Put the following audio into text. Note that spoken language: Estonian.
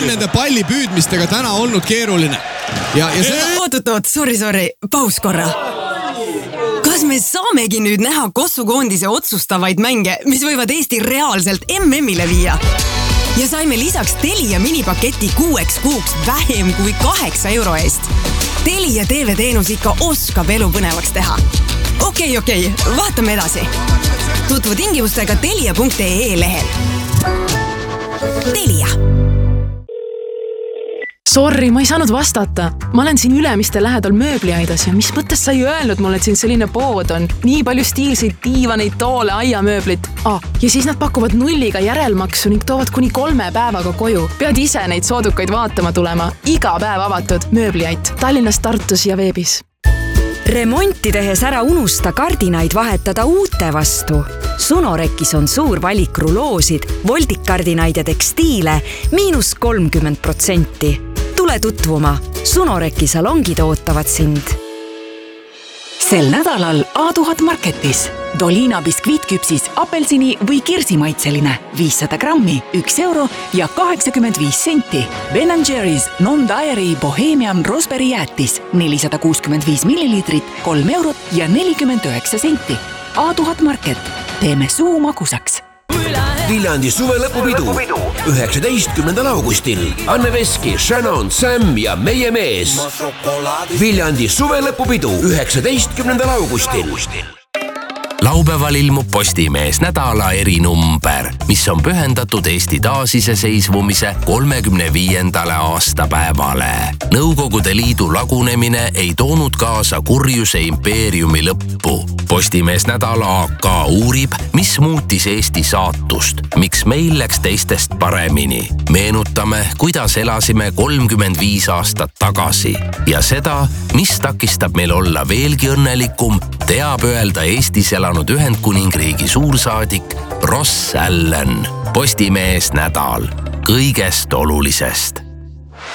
nende palli püüdmistega täna olnud keeruline. Ja Oot, sorry, paus korra. Kas me saamegi nüüd näha Kossu koondise otsustavaid mänge, mis võivad Eesti reaalselt MM-ile viia? Ja saime lisaks Telia minipaketi 6 kuuks vähem kui 8 euro eest. Telia TV-teenus ikka oskab elu põnevaks teha. Okei, vaatame edasi. Tutvu tingimustega telia.ee lehel. Telia. Sorry, ma ei saanud vastata. Ma olen siin Ülemiste lähedal mööbliaidas ja mis mõttes sa ei öelnud mulle, et siin selline pood on? Nii palju stiilseid diivaneid, toole, aiamööblit. Ja siis nad pakuvad nulliga järelmaksu ning toovad kuni 3 päevaga koju. Pead ise neid soodukaid vaatama tulema. Iga päev avatud mööbliait Tallinnas, Tartus ja veebis. Remonti tehes ära unusta kardinaid vahetada uute vastu. Sunorekis on suur valik ruloosid, voldikkardinaid ja tekstiile –30%. Tule tutvuma. Sunoreki salongid ootavad sind. Sel nädalal A1000 Marketis. Dolina biskviitküpsis apelsini või kirsimaitseline 500 grammi, 1 euro ja 85 senti. Ben & Jerry's Non-Dairy Bohemian Raspberry jäätis 465 millilitrit, 3 eurot ja 49 senti. A1000 Market. Teeme suu magusaks. Viljandi suvelõpupidu 19. augustil. Anne Veski, Shannon, Sam ja meie mees. Viljandi suvelõpupidu 19. augustil. Laupäeval ilmub Postimees nädala erinumber, mis on pühendatud Eesti taasiseseisvumise 35. aastapäevale. Nõukogude Liidu lagunemine ei toonud kaasa kurjuse impeeriumi lõppu. Postimees nädala AK uurib, mis muutis Eesti saatust, miks meil läks teistest paremini. Meenutame, kuidas elasime 35 aastat tagasi ja seda, mis takistab meil olla veelgi õnnelikum, teab öelda Eestis elanud Ühendkuningriigi suursaadik Ross Allen. Postimees nädal kõigest olulisest.